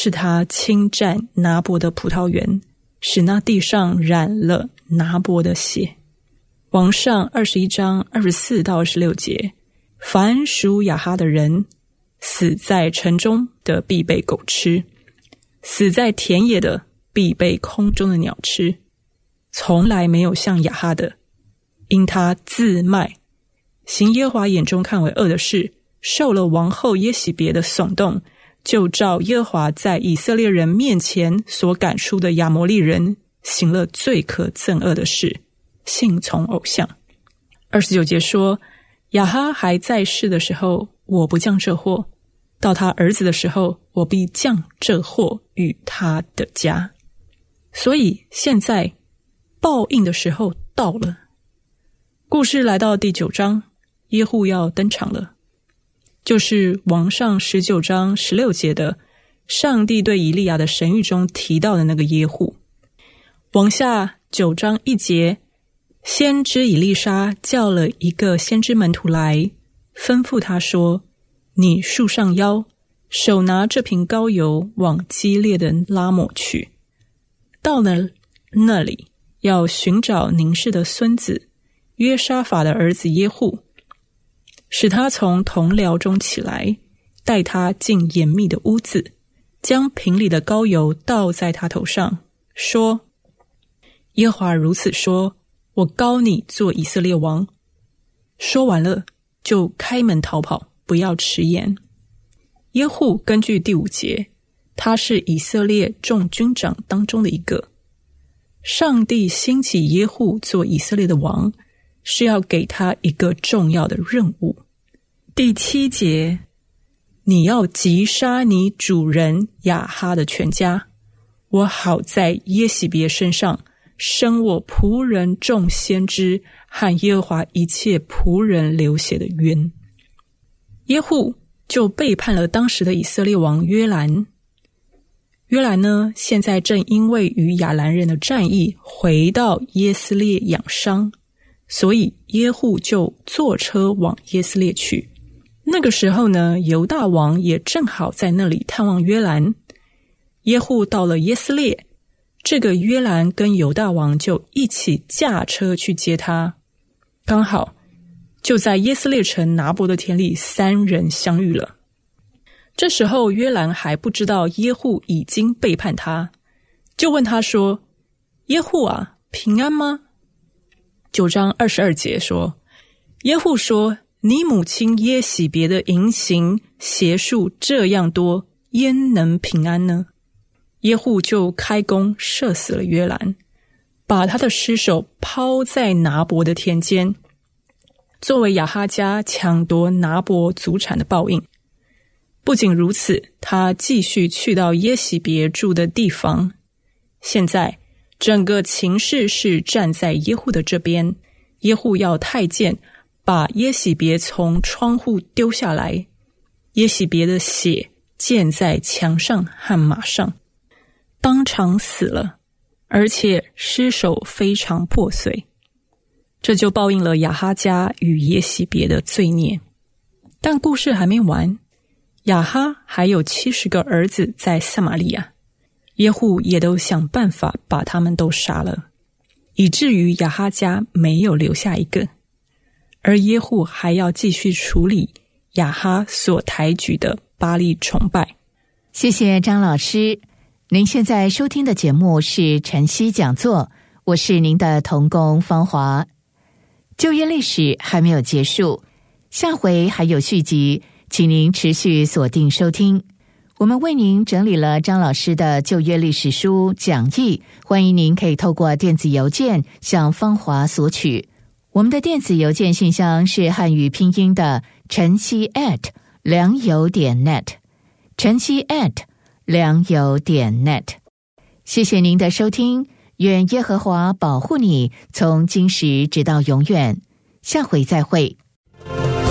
是他侵占拿伯的葡萄园，使那地上染了拿伯的血。王上21章24到26节，凡属亚哈的人，死在城中的必被狗吃，死在田野的必被空中的鸟吃。从来没有像亚哈的，因他自卖，行耶和华眼中看为恶的事，受了王后耶洗别的耸动，就照耶和华在以色列人面前所赶出的亚摩利人，行了最可憎恶的事，信从偶像。29节说，亚哈还在世的时候，我不降这祸；到他儿子的时候，我必降这祸与他的家。所以现在报应的时候到了。故事来到第9章，耶户要登场了，就是王上19章16节的上帝对以利亚的神谕中提到的那个耶户。往下9章1节，先知以利沙叫了一个先知门徒来，吩咐他说，你束上腰，手拿这瓶膏油，往基列的拉抹去。到了那里，要寻找宁示的孙子约沙法的儿子耶户，使他从同僚中起来，带他进严密的屋子，将瓶里的膏油倒在他头上，说，耶和华如此说，我膏你做以色列王。说完了，就开门逃跑，不要迟延。耶户根据第5节，他是以色列众军长当中的一个。上帝兴起耶户做以色列的王，是要给他一个重要的任务。第7节，你要击杀你主人亚哈的全家，我好在耶洗别身上生我仆人众先知和耶和华一切仆人流血的冤。耶户就背叛了当时的以色列王约兰。约兰呢，现在正因为与亚兰人的战役回到耶斯列养伤，所以耶户就坐车往耶斯列去。那个时候呢，犹大王也正好在那里探望约兰。耶户到了耶斯列，这个约兰跟犹大王就一起驾车去接他，刚好就在耶斯列城拿伯的田里3人相遇了。这时候约兰还不知道耶户已经背叛他，就问他说，耶户啊，平安吗？9章22节说，耶户说，你母亲耶洗别的淫行邪术这样多，焉能平安呢？耶户就开弓射死了约兰，把他的尸首抛在拿伯的田间，作为亚哈家抢夺拿伯祖产的报应。不仅如此，他继续去到耶洗别住的地方。现在整个情势是站在耶户的这边，耶户要太监把耶洗别从窗户丢下来，耶洗别的血溅在墙上和马上，当场死了，而且尸首非常破碎。这就报应了亚哈家与耶洗别的罪孽。但故事还没完，亚哈还有70个儿子在撒玛利亚，耶户也都想办法把他们都杀了，以至于亚哈家没有留下一个。而耶户还要继续处理亚哈所抬举的巴力崇拜。 谢谢张老师。您现在收听的节目是晨曦讲座，我是您的同工芳华。旧约历史还没有结束，下回还有续集，请您持续锁定收听。我们为您整理了张老师的旧约历史书讲义，欢迎您可以透过电子邮件向芳华索取。我们的电子邮件信箱是汉语拼音的晨曦@良友.net， 晨曦良友.net。 谢谢您的收听，愿耶和华保护你，从今时直到永远。下回再会。